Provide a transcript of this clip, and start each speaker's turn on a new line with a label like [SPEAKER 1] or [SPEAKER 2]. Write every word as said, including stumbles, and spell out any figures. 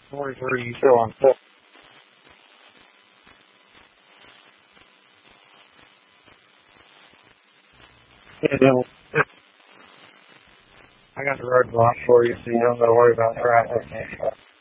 [SPEAKER 1] forty-three, are you still on foot? Yeah, no. I got the roadblock for you, so you don't got to worry about traffic.